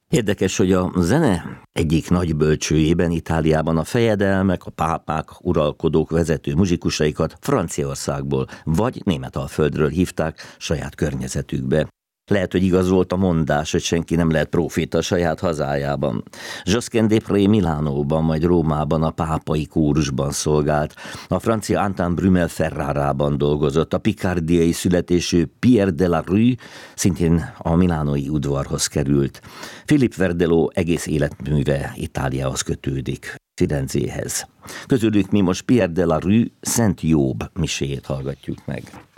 Érdekes, hogy a zene egyik nagy bölcsőjében, Itáliában a fejedelmek, a pápák, uralkodók, vezető muzsikusaikat Franciaországból vagy Németalföldről hívták saját környezetükbe. Lehet, hogy igaz volt a mondás, hogy senki nem lehet próféta a saját hazájában. Josquin des Prés Milánóban, majd Rómában a pápai kórusban szolgált. A francia Antoine Brumel Ferrarában dolgozott. A picardiai születésű Pierre de la Rue szintén a milánói udvarhoz került. Philippe Verdeló egész életműve Itáliához kötődik, Firenzéhez. Közülük mi most Pierre de la Rue Szent Jobb miséjét hallgatjuk meg.